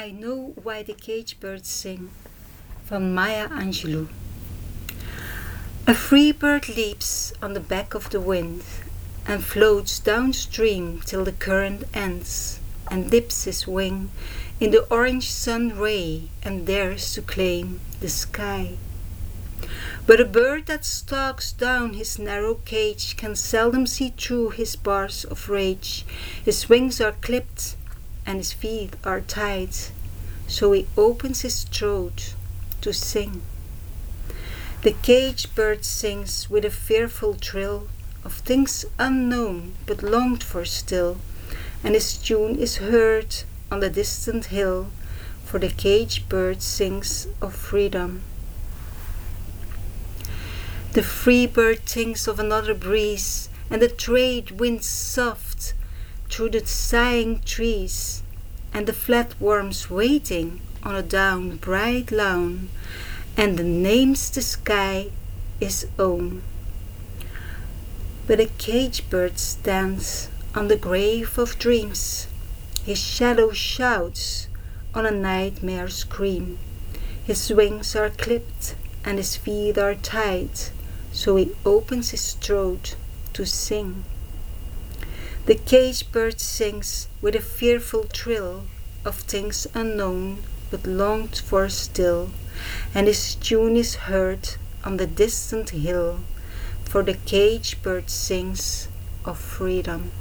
I know why the cage birds sing, van Maya Angelou. A free bird leaps on the back of the wind and floats downstream till the current ends, and dips his wing in the orange sun ray and dares to claim the sky. But a bird that stalks down his narrow cage can seldom see through his bars of rage. His wings are clipped and his feet are tied, so he opens his throat to sing. The cage bird sings with a fearful trill of things unknown but longed for still, and his tune is heard on the distant hill, for the cage bird sings of freedom. The free bird thinks of another breeze, and the trade winds soft through the sighing trees, and the flatworms waiting on a down bright lawn, and the names the sky is own. But a cage bird stands on the grave of dreams, his shadow shouts on a nightmare scream. His wings are clipped and his feet are tied, so he opens his throat to sing. The cage bird sings with a fearful trill of things unknown but longed for still, and his tune is heard on the distant hill, for the cage bird sings of freedom.